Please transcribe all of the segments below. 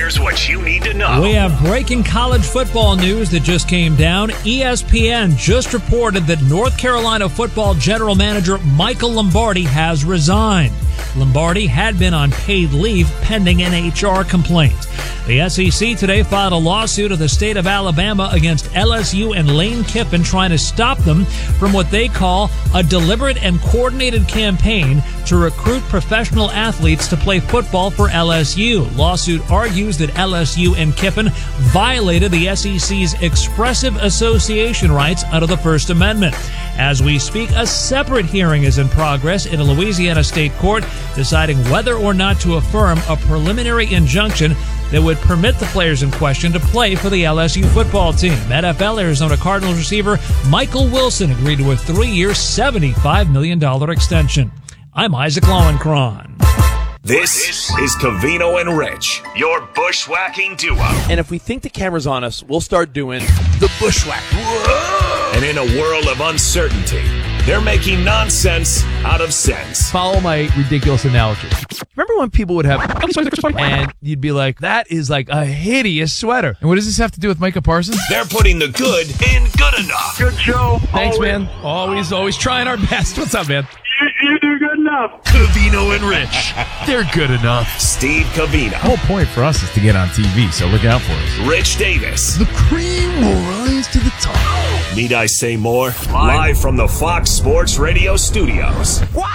Here's what you need to know. We have breaking college football news that just came down. ESPN just reported that North Carolina football general manager Michael Lombardi has resigned. Lombardi had been on paid leave pending an HR complaint. The SEC today filed a lawsuit of the state of Alabama against LSU and Lane Kiffin, trying to stop them from what they call a deliberate and coordinated campaign to recruit professional athletes to play football for LSU. Lawsuit argues that LSU and Kiffin violated the SEC's expressive association rights under the First Amendment. As we speak, a separate hearing is in progress in a Louisiana state court deciding whether or not to affirm a preliminary injunction that would permit the players in question to play for the LSU football team. NFL Arizona Cardinals receiver Michael Wilson agreed to a 3-year, $75 million extension. I'm Isaac Lowenkron. This is Covino and Rich, your bushwhacking duo. And if we think the camera's on us, we'll start doing the bushwhack. Whoa! And in a world of uncertainty, they're making nonsense out of sense. Follow my ridiculous analogy. Remember when people would have, and you'd be like, that is like a hideous sweater. And what does this have to do with Micah Parsons? They're putting the good in good enough. Good show. Thanks, man. Always trying our best. What's up, man? You do good enough. Covino and Rich. They're good enough. Steve Covino. The whole point for us is to get on TV, so look out for us. Rich Davis. The cream will rise to the top. Need I say more? Live from the Fox Sports Radio studios. Wow!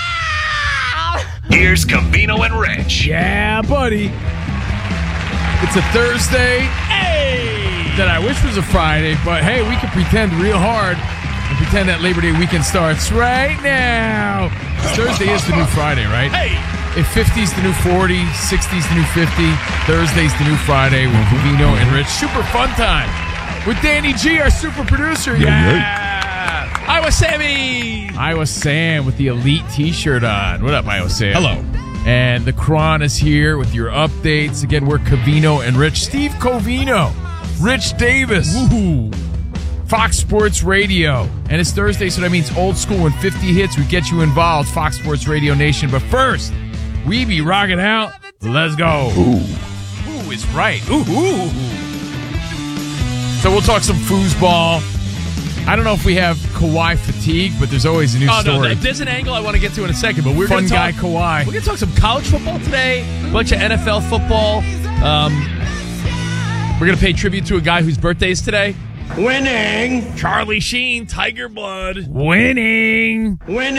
Here's Covino and Rich. Yeah, buddy. It's a Thursday. Hey! That I wish was a Friday, but hey, we can pretend real hard and pretend that Labor Day weekend starts right now. Thursday is the new Friday, right? Hey! If 50's the new 40, 60's the new 50, Thursday's the new Friday with Covino and Rich. Super fun time. With Danny G, our super producer. Yeah. Iowa Sammy. Iowa Sam with the Elite t-shirt on. What up, Iowa Sam? Hello. And the Cron is here with your updates. Again, we're Covino and Rich. Steve Covino. Rich Davis. Woohoo. Fox Sports Radio. And it's Thursday, so that means old school and 50 hits. We get you involved, Fox Sports Radio Nation. But first, we be rocking out. Let's go. Ooh is right. Ooh. So we'll talk some foosball. I don't know if we have Kawhi fatigue, but there's always a new story. No, there's an angle I want to get to in a second, but we're Fun going to guy Kawhi. We're going to talk some college football today, a bunch of NFL football. We're going to pay tribute to a guy whose birthday is today. Winning. Charlie Sheen, Tiger Blood. Winning.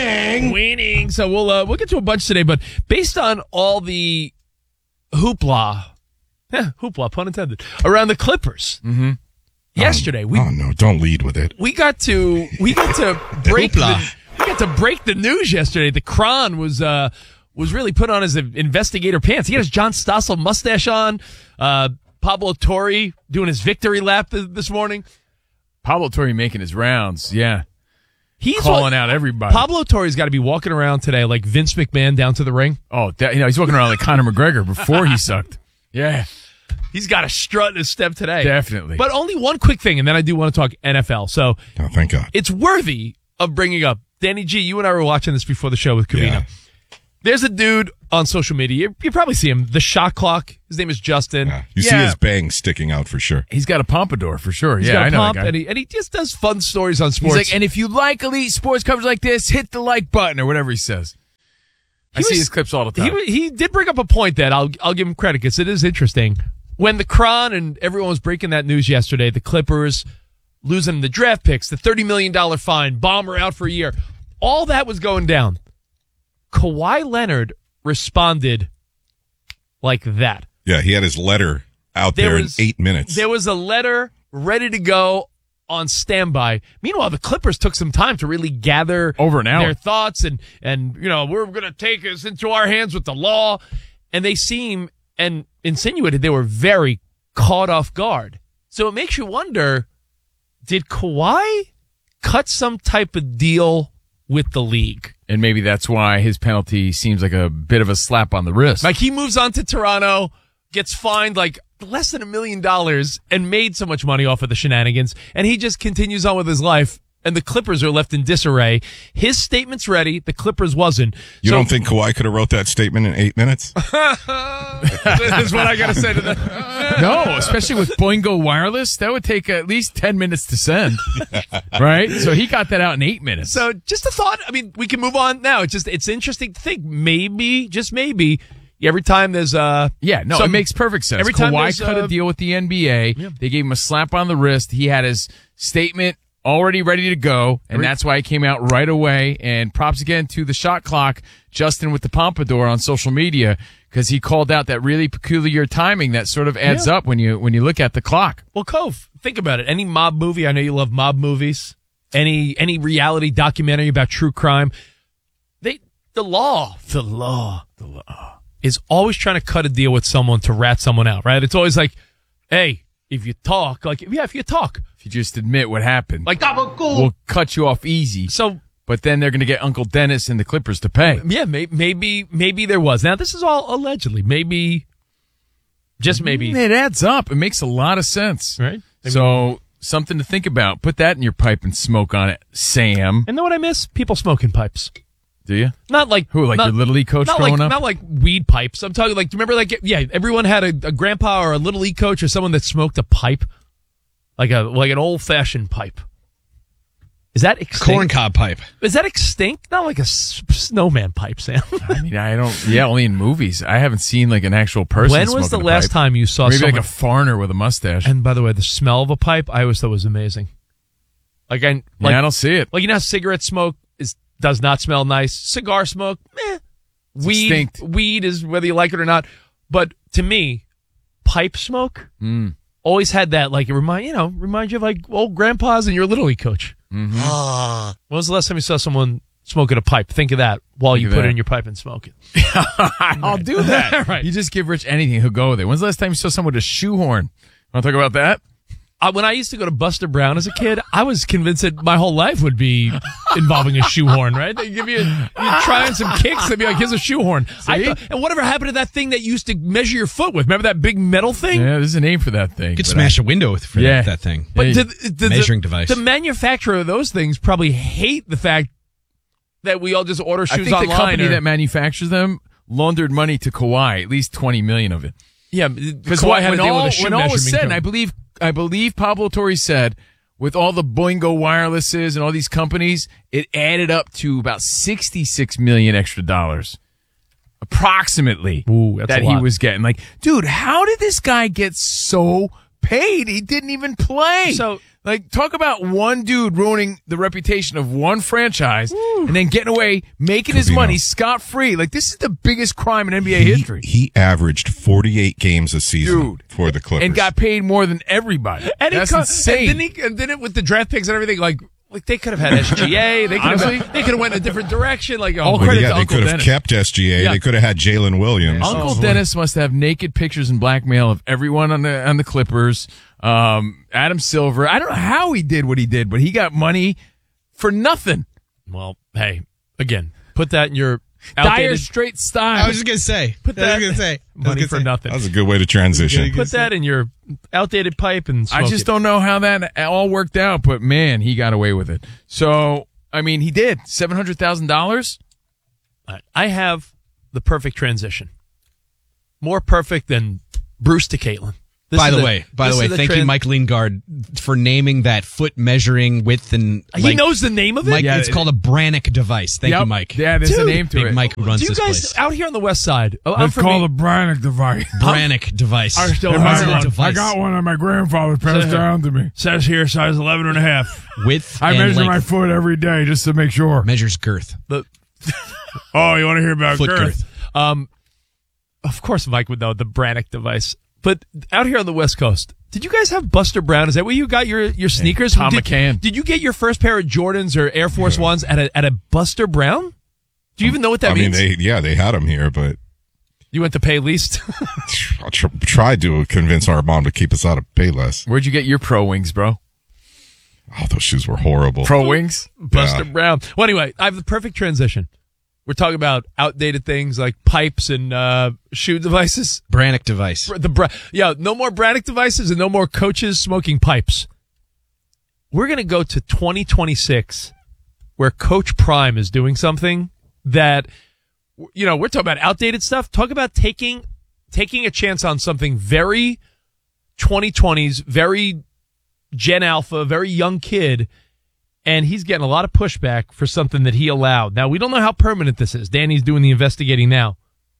So we'll get to a bunch today, but based on all the hoopla, pun intended, around the Clippers. Mm-hmm. Yesterday, don't lead with it. We got to break the news yesterday. The Cron was really put on as an investigator pants. He had his John Stossel mustache on. Pablo Torre doing his victory lap this morning. Pablo Torre making his rounds. Yeah. He's calling out everybody. Pablo Torre's got to be walking around today like Vince McMahon down to the ring. Oh, he's walking around like Conor McGregor before he sucked. Yeah. He's got a strut in his step today. Definitely. But only one quick thing, and then I do want to talk NFL. So, oh, thank God. It's worthy of bringing up. Danny G, you and I were watching this before the show with Covino. Yeah. There's a dude on social media. You probably see him. The Shot Clock. His name is Justin. Yeah. You see his bangs sticking out for sure. He's got a pompadour for sure. He's got a pump, and he just does fun stories on sports. He's like, and if you like elite sports coverage like this, hit the like button or whatever he says. I see his clips all the time. He did bring up a point that I'll give him credit because it is interesting. When the Cron and everyone was breaking that news yesterday, the Clippers losing the draft picks, the $30 million fine, Bomber out for a year, all that was going down. Kawhi Leonard responded like that. Yeah, he had his letter out there in 8 minutes. There was a letter ready to go on standby. Meanwhile, the Clippers took some time to really gather over an hour their thoughts and we're going to take this into our hands with the law. And they seem and insinuated they were very caught off guard. So it makes you wonder, did Kawhi cut some type of deal with the league? And maybe that's why his penalty seems like a bit of a slap on the wrist. Like he moves on to Toronto, gets fined like less than $1 million and made so much money off of the shenanigans, and he just continues on with his life and the Clippers are left in disarray. His statement's ready. The Clippers wasn't. You don't think Kawhi could have wrote that statement in 8 minutes? That's what I got to say to that. No, especially with Boingo Wireless, that would take at least 10 minutes to send, right? So he got that out in 8 minutes. So just a thought. I mean, we can move on now. It's interesting to think. Maybe, just maybe, every time there's it makes perfect sense. Every time Kawhi cut a deal with the NBA. They gave him a slap on the wrist. He had his statement already ready to go, and that's why he came out right away. And props again to the shot clock, Justin with the pompadour on social media, because he called out that really peculiar timing that sort of adds up when you look at the clock. Well, Cove, think about it. Any mob movie, I know you love mob movies, any reality documentary about true crime, the law is always trying to cut a deal with someone to rat someone out, right? It's always like, hey, if you talk, if you talk. If you just admit what happened, like, we'll cut you off easy. So, but then they're going to get Uncle Dennis and the Clippers to pay. Yeah, maybe there was. Now, this is all allegedly. Maybe, just maybe. It adds up. It makes a lot of sense. Right? So, something to think about. Put that in your pipe and smoke on it, Sam. And know what I miss? People smoking pipes. Do you? Not like who? Like your Little League coach growing up? Not like weed pipes. I'm talking like, do you remember everyone had a grandpa or a Little League coach or someone that smoked a pipe? Like an old-fashioned pipe. Is that extinct? Corncob pipe. Is that extinct? Not like a snowman pipe, Sam. I mean, I don't. Yeah, only in movies. I haven't seen like an actual person. When was the last time you saw maybe someone, like a foreigner with a mustache? And by the way, the smell of a pipe, I always thought was amazing. I don't see it. Like, you know how cigarette smoke does not smell nice. Cigar smoke, Weed is whether you like it or not. But to me, pipe smoke always had that, like, it remind you of like old grandpas and your Little League coach. Mm-hmm. When was the last time you saw someone smoking a pipe? Think of that while you put it in your pipe and smoke it. I'll do that. Right. You just give Rich anything, he'll go with it. When's the last time you saw someone with a shoehorn? Want to talk about that? When I used to go to Buster Brown as a kid, I was convinced that my whole life would be involving a shoehorn, right? They give you trying some kicks, they'd be like, here's a shoehorn. And whatever happened to that thing that you used to measure your foot with? Remember that big metal thing? Yeah, there's a name for that thing. You could smash a window with that thing. But measuring device. The manufacturer of those things probably hate the fact that we all just order shoes online. I think the company that manufactures them laundered money to Kawhi, at least $20 million of it. Yeah, because Kawhi had to deal with a shoe when all was said, company. I believe Pablo Torre said, with all the Boingo Wirelesses and all these companies, it added up to about $66 million extra dollars, approximately. Ooh, that's that a lot. He was getting. Like, dude, how did this guy get so paid? He didn't even play. So, like, talk about one dude ruining the reputation of one franchise and then getting away, making his money scot-free. Like, this is the biggest crime in NBA history. He averaged 48 games a season for the Clippers. And got paid more than everybody. And that's insane. And then it with the draft picks and everything, like they could have had SGA. They could have went a different direction. Like, all credit to they Uncle could have Dennis. kept SGA. They could have had Jalen Williams. Uncle Dennis must have naked pictures and blackmail of everyone on the Clippers. Adam Silver. I don't know how he did what he did, but he got money for nothing. Well, hey, again, put that in your Dire Straits style. I was just going to say. Money for nothing. That was a good way to transition. Put that in your outdated pipe and smoke I just don't know how that all worked out, but man, he got away with it. So, I mean, he did. $700,000? I have the perfect transition. More perfect than Bruce to Caitlin. By the way, thank you, Mike Lingard, for naming that foot measuring width and. He knows the name of it. Mike, it's called a Brannick device. Thank you, Mike. Yeah, there's a name to Big it. Mike who runs Do you this guys place. out here on the west side? It's called a Brannick device. Brannick device. I still I got one that my grandfather passed down to me. Says here size 11.5. Width. I and measure length. my foot every day just to make sure. Measures girth. Oh, you want to hear about Foot girth? Of course, Mike would know the Brannick device. But out here on the West Coast, did you guys have Buster Brown? Is that where you got your sneakers? Tom McCann. Did you get your first pair of Jordans or Air Force Ones at a Buster Brown? Do you even know what that means? I mean, they had them here, but you went to pay least. I tried to convince our mom to keep us out of Payless. Where'd you get your Pro Wings, bro? Oh, those shoes were horrible. Pro Wings? Buster Brown. Well, anyway, I have the perfect transition. We're talking about outdated things like pipes and shoe devices. Brannick device. No more Brannick devices and no more coaches smoking pipes. we're going to go to 2026 where Coach Prime is doing something that, we're talking about outdated stuff. Talk about taking a chance on something very 2020s, very Gen Alpha, very young kid, and he's getting a lot of pushback for something that he allowed. Now, we don't know how permanent this is. Danny's doing the investigating now.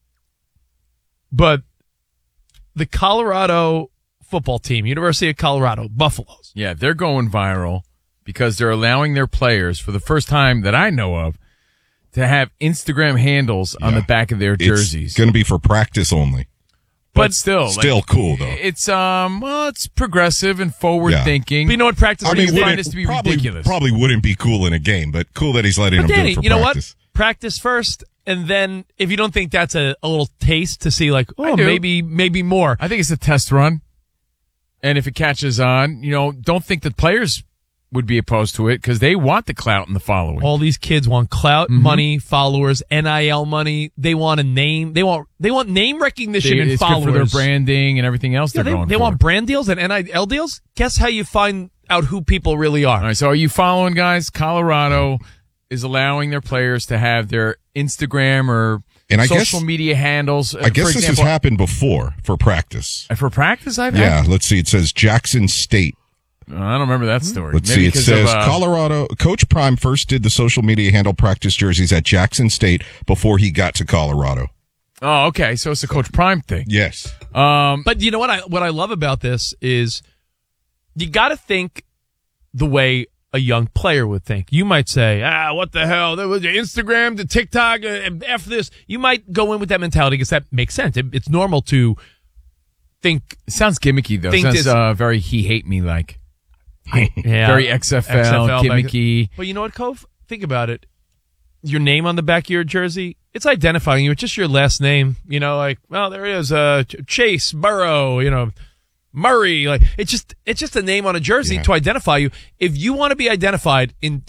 But the Colorado football team, University of Colorado, Buffaloes. Yeah, they're going viral because they're allowing their players, for the first time that I know of, to have Instagram handles on the back of their jerseys. It's going to be for practice only. But still cool though. It's it's progressive and forward thinking. But you know what practice? I find this to be ridiculous. Probably wouldn't be cool in a game, but cool that he's letting them Danny, do it for you know practice. what? Practice first, and then if you don't think that's a little taste to see, like, maybe more. I think it's a test run, and if it catches on, don't think that players would be opposed to it because they want the clout and the following. All these kids want clout, money, followers, NIL money. They want a name. They want name recognition and it's followers good for their branding and everything else they're going for. They want brand deals and NIL deals. Guess how you find out who people really are. All right, so are you following, guys? Colorado is allowing their players to have their Instagram or social media handles. I guess this has happened before for practice. For practice, let's see. It says Jackson State. I don't remember that story. Let's see. It says Colorado. Coach Prime first did the social media handle practice jerseys at Jackson State before he got to Colorado. Oh, okay. So it's a Coach Prime thing. Yes. But you know what I love about this is you got to think the way a young player would think. You might say, what the hell? There was Instagram, the TikTok, F this. You might go in with that mentality because that makes sense. It's normal to think. It sounds gimmicky, though. It sounds very he hate me like. Yeah. Very XFL gimmicky. But you know what, Cove? Think about it. Your name on the back of your jersey, it's identifying you. It's just your last name. Like, well, there it is, Chase, Burrow, Murray. Like, it's just a name on a jersey to identify you. If you want to be identified in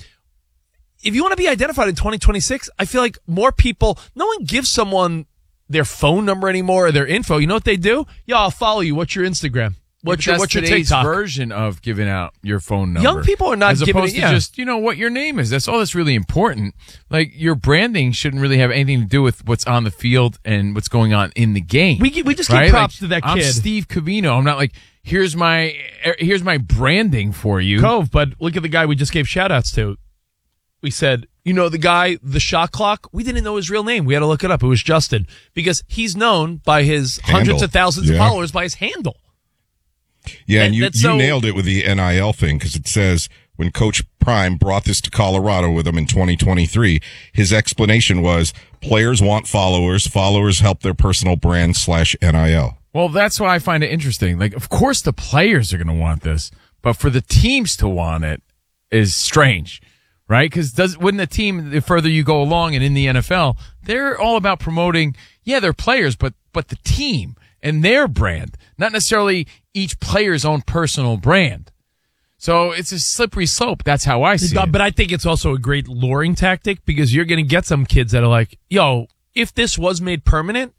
2026, I feel like more people, no one gives someone their phone number anymore or their info. You know what they do? Yeah, I'll follow you. What's your Instagram? What's your TikTok? Version of giving out your phone number. Young people are not giving opposed to just what your name is. That's all that's really important. Like, your branding shouldn't really have anything to do with what's on the field and what's going on in the game. We just give props to that kid. I'm Steve Covino. I'm not like, here's my branding for you, Cove. But look at the guy we just gave shout outs to. We said, the guy, the shot clock, we didn't know his real name. We had to look it up. It was Justin, because he's known by his hundreds of thousands of followers by his handle. Yeah, and you nailed it with the NIL thing, because it says when Coach Prime brought this to Colorado with him in 2023, his explanation was players want followers. Followers help their personal brand /NIL. Well, that's why I find it interesting. Like, of course the players are going to want this, but for the teams to want it is strange, right? Because wouldn't a team, the further you go along and in the NFL, they're all about promoting, they're players, but the team and their brand, not necessarily each player's own personal brand. So it's a slippery slope. That's how I see it. But I think it's also a great luring tactic, because you're going to get some kids that are like, if this was made permanent,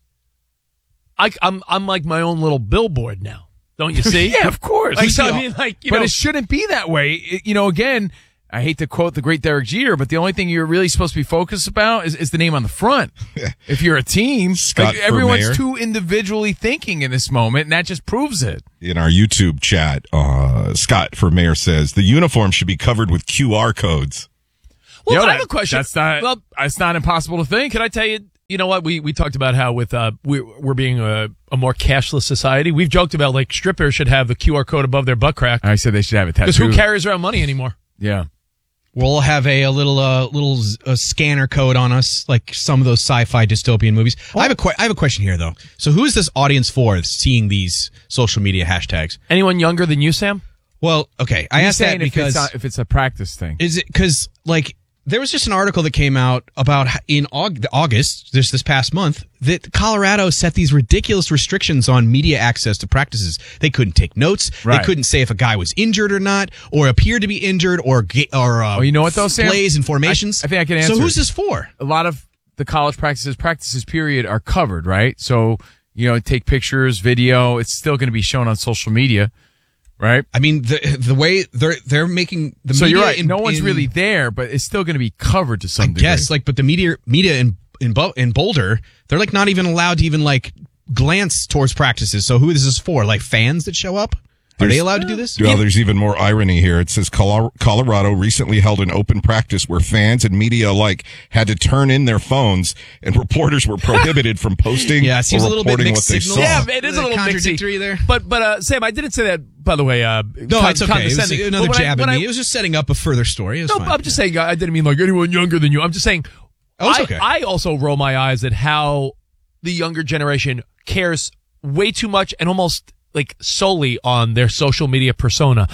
I'm like my own little billboard now. Don't you see? Yeah, of course. But it shouldn't be that way. Again, I hate to quote the great Derek Jeter, but the only thing you're really supposed to be focused about is the name on the front. If you're a team, everyone's too individually thinking in this moment, and that just proves it. In our YouTube chat, Scott for Mayor says the uniform should be covered with QR codes. Well, I have a question. It's not impossible to think. Can I tell you? You know what? We talked about how with we're being a more cashless society. We've joked about, like, strippers should have the QR code above their butt crack. I said they should have it tattooed. Because who carries around money anymore? Yeah. We'll have a little scanner code on us, like some of those sci-fi dystopian movies. Oh. I have a question here, though. So who is this audience for, seeing these social media hashtags? Anyone younger than you, Sam? Well, okay. I asked that because if it's a practice thing. Is it because, like, there was just an article that came out about in August, this past month, that Colorado set these ridiculous restrictions on media access to practices. They couldn't take notes. Right. They couldn't say if a guy was injured or not, or appeared to be injured, or you know what though, Sam? Plays and formations. I think I can answer. So who's this for? A lot of the college practices period are covered, right? So, take pictures, video. It's still going to be shown on social media. right? I mean, the way they're making the so media. You're right. No one's really there, but it's still going to be covered to some degree. Yes, but the media in Boulder, they're like not even allowed to even like glance towards practices. So who this is for? Like fans that show up? Are they allowed to do this? Well, there's even more irony here. It says Colorado recently held an open practice where fans and media alike had to turn in their phones, and reporters were prohibited from posting it seems or a little bit reporting mixed what they signals. saw. Yeah, it is a little contradictory mixy. there. But Sam, I didn't say that, by the way. No, it's okay. It was condescending. another But jab at me. It was just setting up a further story. It was fine. I'm just saying, I didn't mean like anyone younger than you. I'm just saying, it's okay. I also roll my eyes at how the younger generation cares way too much and almost like solely on their social media persona.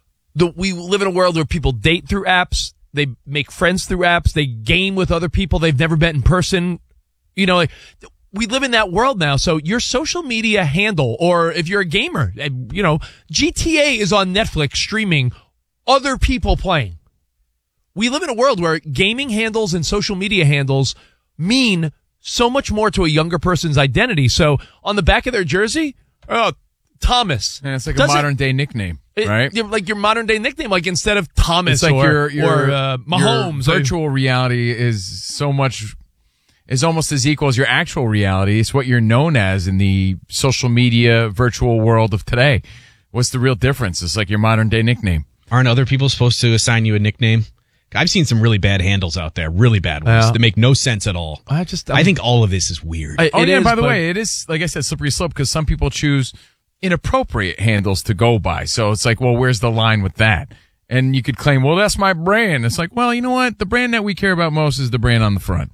We live in a world where people date through apps. They make friends through apps. They game with other people they've never met in person. You know, like, we live in that world now. So your social media handle, or if you're a gamer, you know, GTA is on Netflix streaming other people playing. We live in a world where gaming handles and social media handles mean so much more to a younger person's identity. So on the back of their jersey, Thomas. And it's like a modern day nickname, right? Like your modern day nickname, like instead of Thomas, it's like or Your Mahomes. virtual reality is almost as equal as your actual reality. It's what you're known as in the social media virtual world of today. What's the real difference? It's like your modern day nickname. Aren't other people supposed to assign you a nickname? I've seen some really bad handles out there, really bad ones that make no sense at all. I think all of this is weird. By the way, it is, like I said, slippery slope, because some people choose inappropriate handles to go by. So it's like, well, where's the line with that? And you could claim, well, that's my brand. It's like, well, you know what? The brand that we care about most is the brand on the front.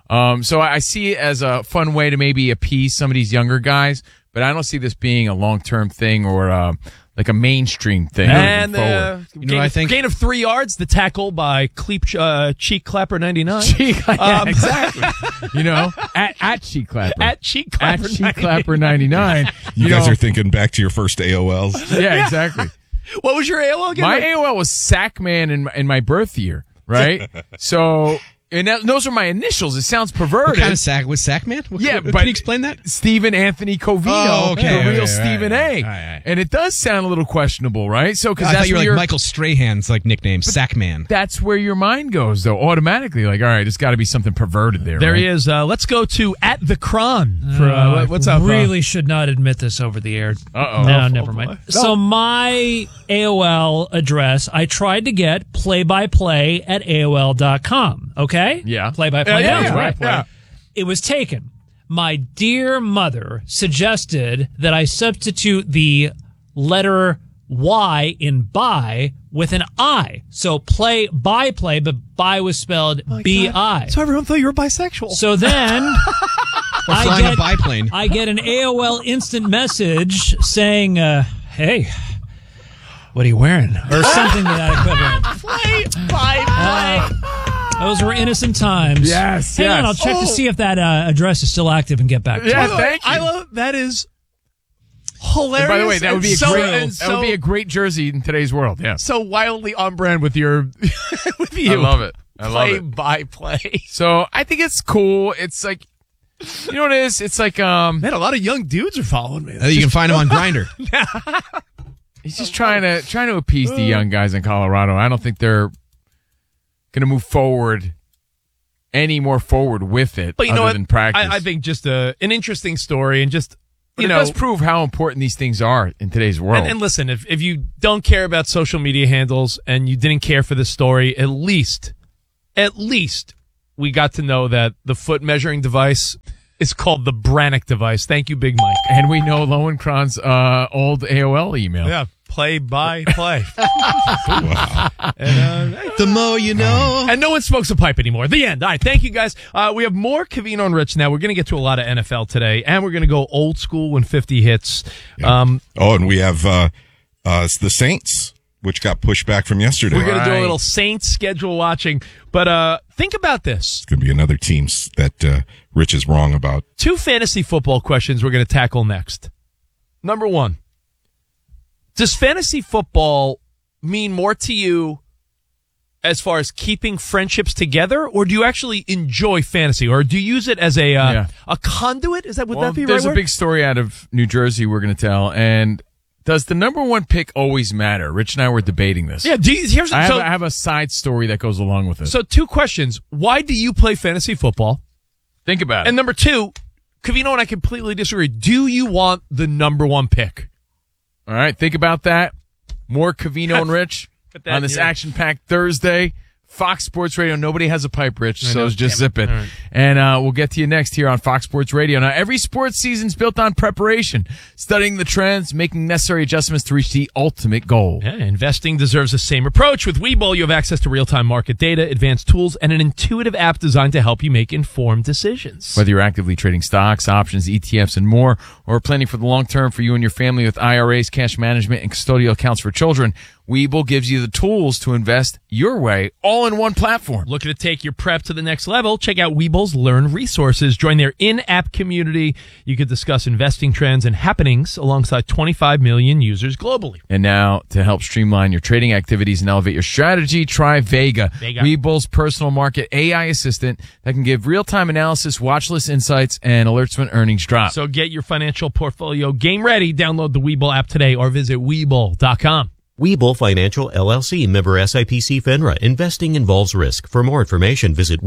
So I see it as a fun way to maybe appease some of these younger guys, but I don't see this being a long-term thing or like a mainstream thing. And I think? Gain of 3 yards, the tackle by Cheek Clapper 99. Exactly. You know, at Cheek Clapper. At Cheek Clapper 99. Cheek Clapper 99. You guys are thinking back to your first AOLs. Yeah, exactly. What was your AOL again? My AOL was Sackman in my birth year, right? So... And those are my initials. It sounds perverted. What kind of sack was Sackman? Yeah, but can you explain that? Stephen Anthony Covino, the real Stephen A. Right. And it does sound a little questionable, right? So because I thought you were like Michael Strahan's like nickname, Sackman. That's where your mind goes, though, automatically. Like, all right, it's got to be something perverted there. There right? he is. Let's go to at the Cron. What's up? Really should not admit this over the air. No, never mind. So my AOL address, I tried to get play-by-play at AOL.com. Okay? Yeah. Play-by-play. Yeah. It was taken. My dear mother suggested that I substitute the letter Y in buy with an I. So play-by-play, but buy was spelled B-I. So everyone thought you were bisexual. So then... flying a biplane. I get an AOL instant message saying, hey, what are you wearing? Or something to that equivalent. Play. Those were innocent times. Yes, Hang on, I'll check to see if that address is still active and get back to you. Yeah, thank you. I love that. Is hilarious. And by the way, that would be a a great jersey in today's world. Yeah. So wildly on brand with your with you. I love it. I love it. Play by play. So I think it's cool. It's like, you know what it is? It's like, man, a lot of young dudes are following me. You can find him on Grindr. He's just trying to appease the young guys in Colorado. I don't think they're going to move forward any more forward with it. But you know other what? Than practice. I think just an interesting story, and just it does prove how important these things are in today's world. And listen, if you don't care about social media handles and you didn't care for this story, at least we got to know that the foot measuring device is called the Brannick device. Thank you, Big Mike. And we know Lowenkron's old AOL email. Yeah, play by play. Wow. And, The more you know. And no one smokes a pipe anymore. The end. All right, thank you, guys. We have more Covino and Rich now. We're going to get to a lot of NFL today, and we're going to go old school when 50 hits. Yeah. And we have the Saints, which got pushed back from yesterday. We're going to do a little Saints schedule watching. But think about this. It's going to be another team that Rich is wrong about. 2 fantasy football questions we're going to tackle next. Number 1, does fantasy football mean more to you as far as keeping friendships together, or do you actually enjoy fantasy, or do you use it as a conduit? Would that be right? There's a big story out of New Jersey we're going to tell, and Does the number one pick always matter? Rich and I were debating this. Yeah, I have a side story that goes along with it. So 2 questions. Why do you play fantasy football? Think about it. And number 2, Covino and I completely disagree. Do you want the number 1 pick? All right, think about that. More Covino and Rich on this action-packed Thursday. Fox Sports Radio. Nobody has a pipe, Rich, so just zip it. Right. And we'll get to you next here on Fox Sports Radio. Now, every sports season's built on preparation, studying the trends, making necessary adjustments to reach the ultimate goal. Yeah, investing deserves the same approach. With Webull, you have access to real-time market data, advanced tools, and an intuitive app designed to help you make informed decisions. Whether you're actively trading stocks, options, ETFs, and more, or planning for the long term for you and your family with IRAs, cash management, and custodial accounts for children, Webull gives you the tools to invest your way, all in one platform. Looking to take your prep to the next level? Check out Webull's Learn Resources. Join their in-app community. You can discuss investing trends and happenings alongside 25 million users globally. And now, to help streamline your trading activities and elevate your strategy, try Vega. Webull's personal market AI assistant that can give real-time analysis, watch list insights, and alerts when earnings drop. So get your financial portfolio game ready. Download the Webull app today or visit Webull.com. Webull Financial LLC, member SIPC FINRA. Investing involves risk. For more information, visit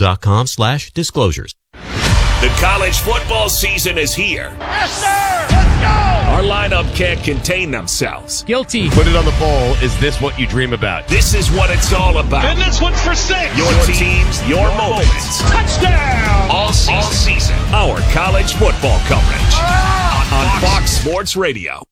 Webull.com/disclosures. The college football season is here. Yes, sir! Let's go! Our lineup can't contain themselves. Guilty. Put it on the bowl. Is this what you dream about? This is what it's all about. And this one's for 6. Your teams, your moments. Touchdown! All season. Our college football coverage on Fox Sports Radio.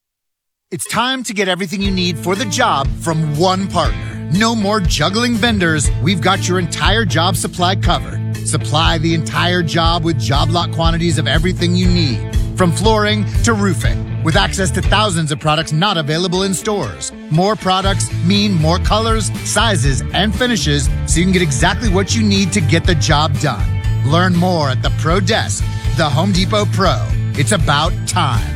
It's time to get everything you need for the job from one partner. No more juggling vendors. We've got your entire job supply covered. Supply the entire job with job lot quantities of everything you need, from flooring to roofing, with access to thousands of products not available in stores. More products mean more colors, sizes, and finishes, so you can get exactly what you need to get the job done. Learn more at the Pro Desk, the Home Depot Pro. It's about time.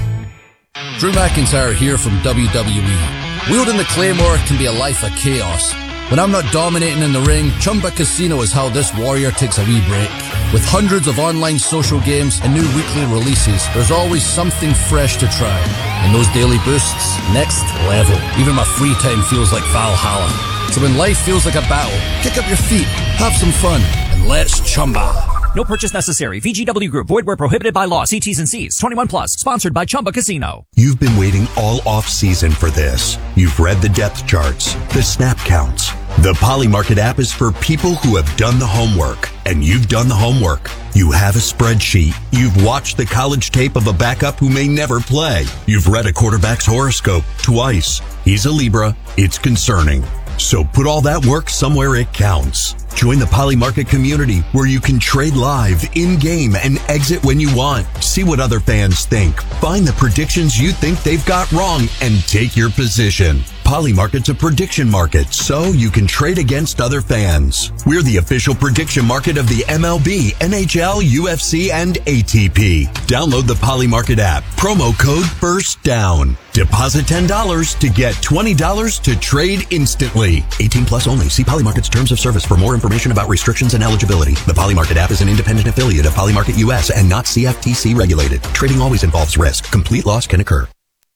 Drew McIntyre here from WWE. Wielding the Claymore can be a life of chaos. When I'm not dominating in the ring, Chumba Casino is how this warrior takes a wee break. With hundreds of online social games and new weekly releases, there's always something fresh to try. And those daily boosts, next level. Even my free time feels like Valhalla. So when life feels like a battle, kick up your feet, have some fun, and let's Chumba. No purchase necessary. VGW Group. Void where prohibited by law. See T's and C's. 21 plus. Sponsored by Chumba Casino. You've been waiting all off season for this. You've read the depth charts, the snap counts. The Polymarket app is for people who have done the homework, and you've done the homework. You have a spreadsheet. You've watched the college tape of a backup who may never play. You've read a quarterback's horoscope twice. He's a Libra. It's concerning. So put all that work somewhere it counts. Join the Polymarket community where you can trade live, in-game, and exit when you want. See what other fans think. Find the predictions you think they've got wrong and take your position. Polymarket's a prediction market, so you can trade against other fans. We're the official prediction market of the MLB, NHL, UFC, and ATP. Download the Polymarket app. Promo code FIRSTDOWN. Deposit $10 to get $20 to trade instantly. 18 plus only. See Polymarket's terms of service for more information about restrictions and eligibility. The Polymarket app is an independent affiliate of Polymarket US and not CFTC regulated. Trading always involves risk. Complete loss can occur.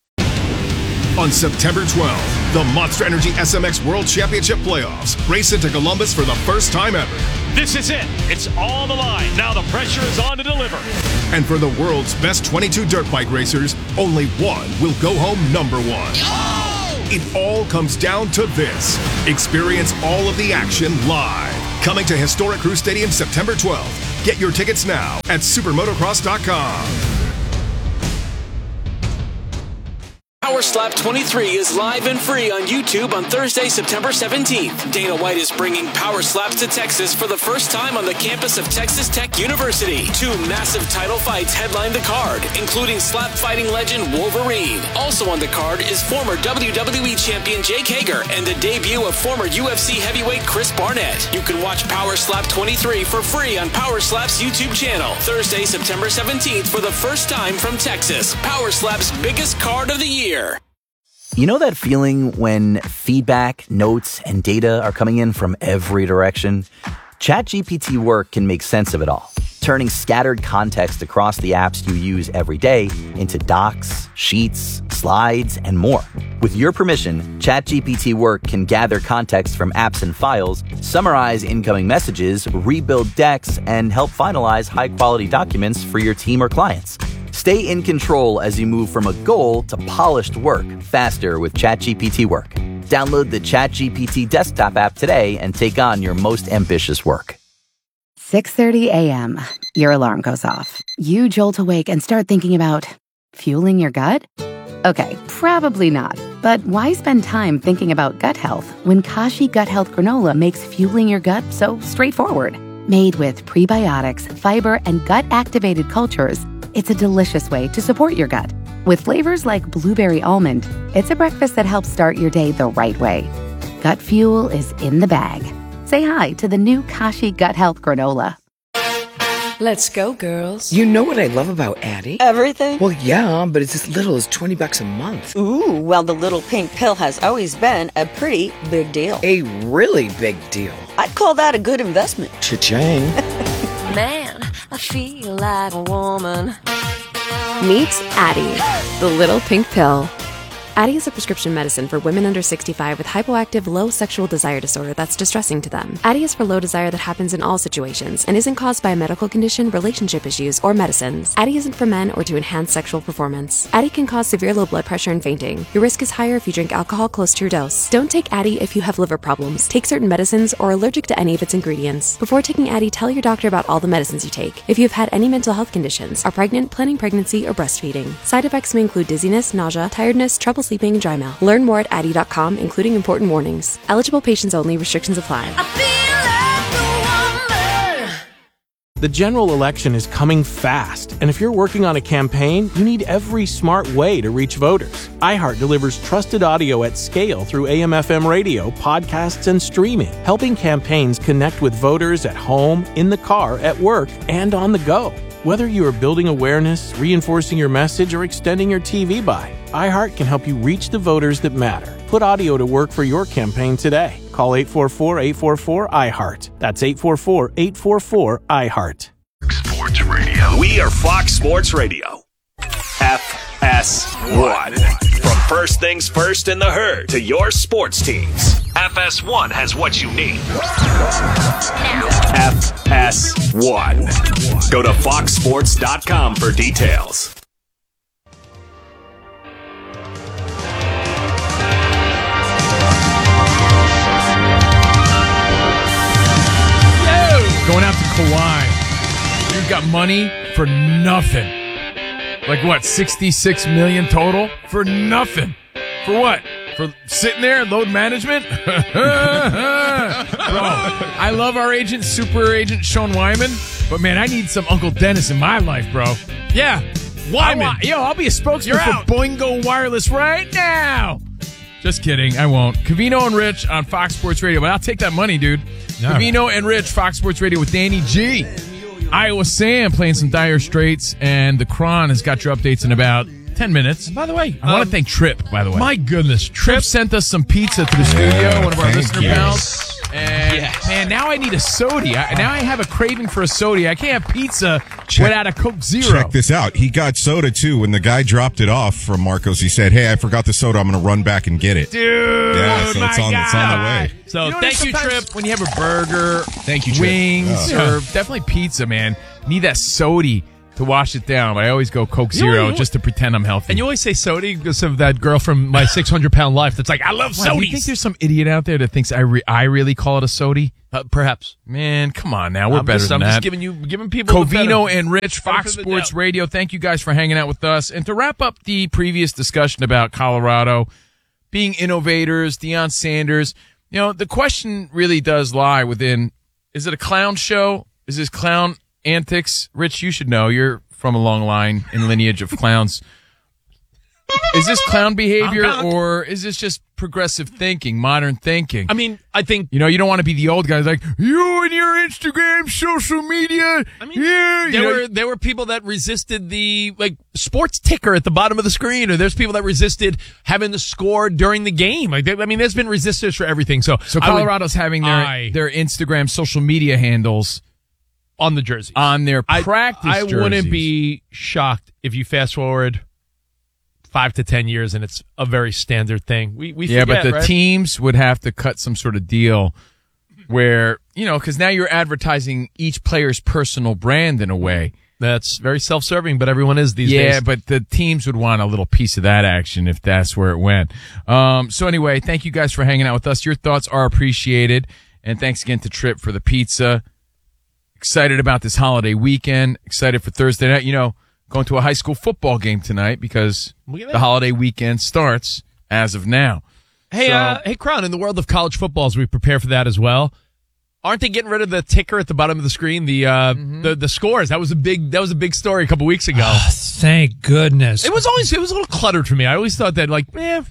On September 12th, the Monster Energy SMX World Championship Playoffs race into Columbus for the first time ever. This is it. It's on the line. Now the pressure is on to deliver. And for the world's best 22 dirt bike racers, only one will go home number one. Oh! It all comes down to this. Experience all of the action live. Coming to Historic Crew Stadium September 12th. Get your tickets now at supermotocross.com. Power Slap 23 is live and free on YouTube on Thursday, September 17th. Dana White is bringing Power Slaps to Texas for the first time on the campus of Texas Tech University. 2 massive title fights headline the card, including slap fighting legend Wolverine. Also on the card is former WWE champion Jake Hager and the debut of former UFC heavyweight Chris Barnett. You can watch Power Slap 23 for free on Power Slap's YouTube channel. Thursday, September 17th for the first time from Texas. Power Slap's biggest card of the year. You know that feeling when feedback, notes, and data are coming in from every direction? ChatGPT Work can make sense of it all, turning scattered context across the apps you use every day into docs, sheets, slides, and more. With your permission, ChatGPT Work can gather context from apps and files, summarize incoming messages, rebuild decks, and help finalize high-quality documents for your team or clients. Stay in control as you move from a goal to polished work faster with ChatGPT Work. Download the ChatGPT desktop app today and take on your most ambitious work. 6:30 a.m. Your alarm goes off. You jolt awake and start thinking about fueling your gut? Okay, probably not. But why spend time thinking about gut health when Kashi Gut Health Granola makes fueling your gut so straightforward? Made with prebiotics, fiber, and gut-activated cultures, it's a delicious way to support your gut. With flavors like blueberry almond, it's a breakfast that helps start your day the right way. Gut fuel is in the bag. Say hi to the new Kashi Gut Health Granola. Let's go, girls. You know what I love about Addie? Everything? Well, yeah, but it's as little as $20 a month. Ooh, well, the little pink pill has always been a pretty big deal. A really big deal. I'd call that a good investment. Cha-ching. Man, I feel like a woman. Meet Addie, the little pink pill. Addie is a prescription medicine for women under 65 with hypoactive low sexual desire disorder that's distressing to them. Addie is for low desire that happens in all situations and isn't caused by a medical condition, relationship issues, or medicines. Addie isn't for men or to enhance sexual performance. Addie can cause severe low blood pressure and fainting. Your risk is higher if you drink alcohol close to your dose. Don't take Addie if you have liver problems, take certain medicines, or are allergic to any of its ingredients. Before taking Addie, tell your doctor about all the medicines you take. If you've had any mental health conditions, are pregnant, planning pregnancy, or breastfeeding. Side effects may include dizziness, nausea, tiredness, trouble sleeping, and dry mouth. Learn more at Addie.com, including important warnings. Eligible patients only. Restrictions apply. The general election is coming fast, and if you're working on a campaign, you need every smart way to reach voters. iHeart delivers trusted audio at scale through AM/FM radio, podcasts, and streaming, helping campaigns connect with voters at home, in the car, at work, and on the go. Whether you are building awareness, reinforcing your message, or extending your TV buy, iHeart can help you reach the voters that matter. Put audio to work for your campaign today. Call 844-844-iHeart. That's 844-844-iHeart. Sports Radio. We are Fox Sports Radio. FS1. From first things first in the herd to your sports teams, FS1 has what you need. FS1. Go to foxsports.com for details. Going out to Kauai. You've got money for nothing. Like what, 66 million total? For nothing. For what? For sitting there and load management? Bro, I love our agent, super agent Sean Wyman, but man, I need some Uncle Dennis in my life, bro. Yeah, Wyman. I'll be a spokesman for Boingo Wireless right now. Just kidding, I won't. Covino and Rich on Fox Sports Radio, but I'll take that money, dude. Covino and Rich, Fox Sports Radio with Danny G. Iowa Sam playing some Dire Straits, and the Cron has got your updates in about 10 minutes. By the way, I want to thank Trip, by the way. My goodness, Trip sent us some pizza to the studio, one of our listener pals. And Yes. man, now I need a soda. Now I have a craving for a soda. I can't have pizza without a Coke Zero. Check this out. He got soda too. When the guy dropped it off from Marcos, he said, "Hey, I forgot the soda. I'm going to run back and get it." Dude, yeah, so it's on the way. So You know, thank you, sometimes- Trip. When you have a burger, Thank you, Trip. wings, or definitely pizza, man, need that soda to wash it down. But I always go Coke Zero just to pretend I'm healthy. And you always say soda because of that girl from My 600-Pound Life that's like, I love Wow, sodies. you think there's some idiot out there that thinks I really call it a soda? Perhaps. Man, come on now. We're better than I'm that. just giving people the Covino better- and Rich, Fox benefit of the Sports doubt. Radio. Thank you guys for hanging out with us. And to wrap up the previous discussion about Colorado being innovators, Deion Sanders, the question really does lie within, is it a clown show? Is this clown antics? Rich, you should know. You're from a long line and lineage of clowns. Is this clown behavior or is this just progressive thinking, modern thinking? I mean, I think... You don't want to be the old guys like, you and your Instagram, social media. I mean, there were people that resisted the sports ticker at the bottom of the screen, or there's people that resisted having the score during the game. There's been resistors for everything. So Colorado's having their Instagram social media handles on the jerseys, on their practice jerseys. I wouldn't be shocked if you fast forward 5 to 10 years, and it's a very standard thing. We yeah, forget, but the right? teams would have to cut some sort of deal where, because now you're advertising each player's personal brand in a way. That's very self-serving, but everyone is these days. Yeah, but the teams would want a little piece of that action if that's where it went. So anyway, thank you guys for hanging out with us. Your thoughts are appreciated. And thanks again to Tripp for the pizza. Excited about this holiday weekend. Excited for Thursday night. Going to a high school football game tonight because the holiday weekend starts as of now. Hey, Crown, in the world of college football, as we prepare for that as well, aren't they getting rid of the ticker at the bottom of the screen? The scores. That was a big story a couple weeks ago. Thank goodness. It was a little cluttered for me. I always thought that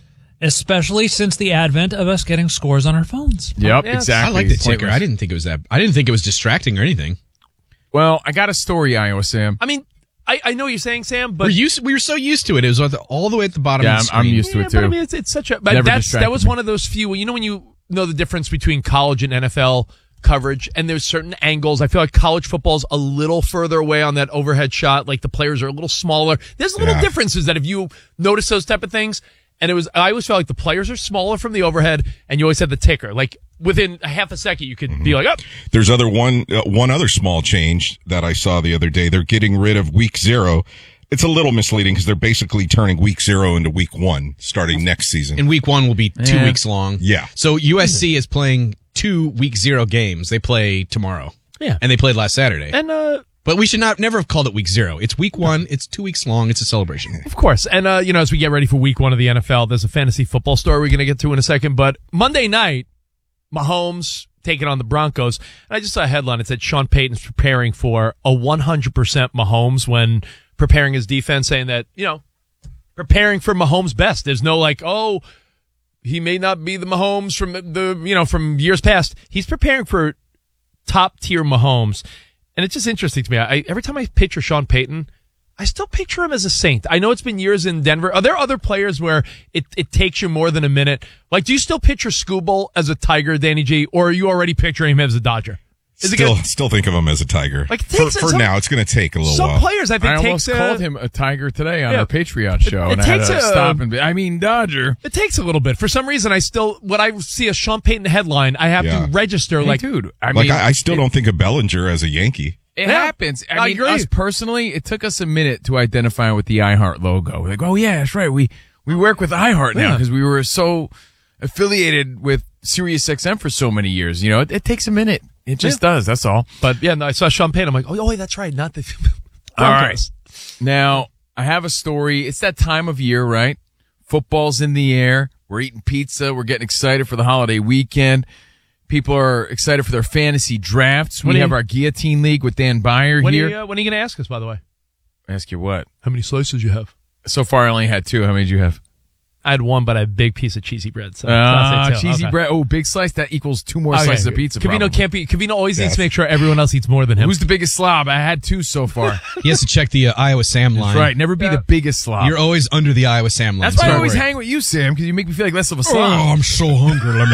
especially since the advent of us getting scores on our phones. Yep, exactly. I like the ticker. I didn't think it was distracting or anything. Well, I got a story, Iowa Sam. I mean, I know what you're saying, Sam, but we were so used to it. It was all the way at the bottom of the screen. I'm used to it too. But I mean, it's such a that was one of those few. When you know the difference between college and NFL coverage, and there's certain angles. I feel like college football's a little further away on that overhead shot. Like the players are a little smaller. There's little differences that if you notice those type of things. And I always felt like the players are smaller from the overhead, and you always had the ticker. Like within a half a second, you could be like, "Oh." There's one other small change that I saw the other day. They're getting rid of week 0. It's a little misleading because they're basically turning week 0 into week 1 starting next season. And week 1 will be 2 weeks long. Yeah. So USC is playing 2 week 0 games. They play tomorrow. Yeah. And they played last Saturday. And but we should never have called it week 0. It's week 1. It's 2 weeks long. It's a celebration. Of course. And, as we get ready for week 1 of the NFL, there's a fantasy football story we're going to get to in a second. But Monday night, Mahomes taking on the Broncos. And I just saw a headline. It said Sean Payton's preparing for a 100% Mahomes when preparing his defense, saying that, preparing for Mahomes' best. There's no he may not be the Mahomes from years past. He's preparing for top tier Mahomes. And it's just interesting to me. Every time I picture Sean Payton, I still picture him as a Saint. I know it's been years in Denver. Are there other players where it takes you more than a minute? Like, do you still picture Skubal as a Tiger, Danny G, or are you already picturing him as a Dodger? Still think of him as a Tiger. Like for now, it's going to take a little while. Some players, I think, I almost called him a Tiger today on our Patriot show, and I had to stop and Dodger. It takes a little bit. For some reason, when I see a Sean Payton headline, I have to register. Dude, I still don't think of Bellinger as a Yankee. It happens. I mean, us personally, it took us a minute to identify with the iHeart logo. Like, oh yeah, that's right. We work with iHeart now because we were so affiliated with SiriusXM for so many years. It takes a minute. It just does. That's all. But I saw Sean Payton. I'm like, oh, wait, that's right. Not the all right. Now, I have a story. It's that time of year, right? Football's in the air. We're eating pizza. We're getting excited for the holiday weekend. People are excited for their fantasy drafts. We have our Guillotine League with Dan Beyer here. When are you going to ask us, by the way? Ask you what? How many slices you have? So far, I only had 2. How many did you have? I had 1, but I had a big piece of cheesy bread. So cheesy bread. Oh, big slice. That equals 2 more slices of pizza. Cavino always needs to make sure everyone else eats more than him. Who's the biggest slob? I had 2 so far. He has to check the Iowa Sam line. That's right. Never be the biggest slob. You're always under the Iowa Sam line. That's why I always hang with you, Sam, because you make me feel like less of a slob. Oh, I'm so hungry. Let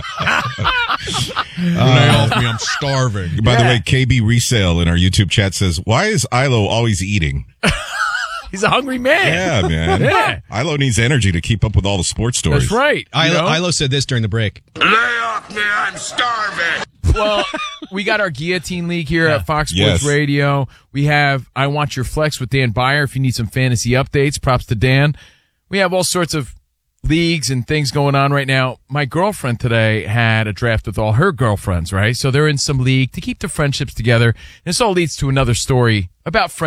me eat. Lay off me. I'm starving. By the way, KB Resale in our YouTube chat says, "Why is Ilo always eating?" He's a hungry man. Yeah, man. Yeah. Ilo needs energy to keep up with all the sports stories. That's right. Ilo said this during the break. Lay off me, I'm starving. Well, we got our Guillotine League here at Fox Sports Radio. We have I Want Your Flex with Dan Beyer if you need some fantasy updates. Props to Dan. We have all sorts of leagues and things going on right now. My girlfriend today had a draft with all her girlfriends, right? So they're in some league to keep the friendships together. This all leads to another story about friends.